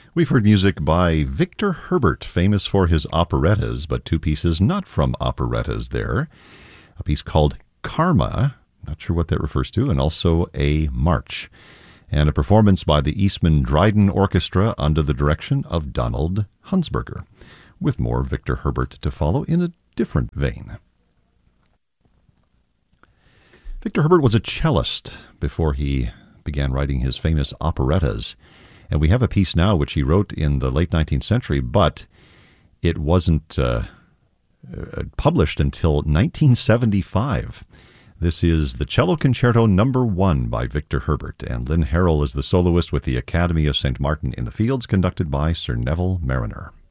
We've heard music by Victor Herbert, famous for his operettas, but two pieces not from operettas there. A piece called Karma, not sure what that refers to, and also a march. And a performance by the Eastman Dryden Orchestra under the direction of Donald Hunsberger, with more Victor Herbert to follow in a different vein. Victor Herbert was a cellist before he began writing his famous operettas. And we have a piece now which he wrote in the late 19th century, but it wasn't published until 1975. This is the Cello Concerto No. 1 by Victor Herbert, and Lynn Harrell is the soloist with the Academy of St. Martin in the Fields, conducted by Sir Neville Mariner.